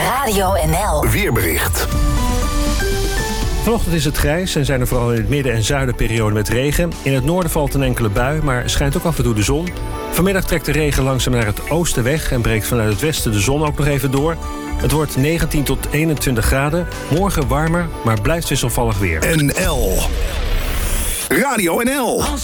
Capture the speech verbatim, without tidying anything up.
Radio N L Weerbericht. Vanochtend is het grijs en zijn er vooral in het midden en zuiden perioden met regen. In het noorden valt een enkele bui, maar schijnt ook af en toe de zon. Vanmiddag trekt de regen langzaam naar het oosten weg en breekt vanuit het westen de zon ook nog even door. Het wordt negentien tot eenentwintig graden. Morgen warmer, maar blijft wisselvallig weer. N L Radio N L